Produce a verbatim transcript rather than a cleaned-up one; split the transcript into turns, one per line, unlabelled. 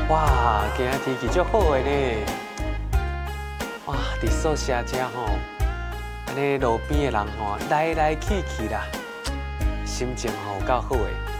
哇，今日天气足好的呢！哇，伫宿舍遮吼，安尼路边的人吼来来去去啦，心情吼够好诶。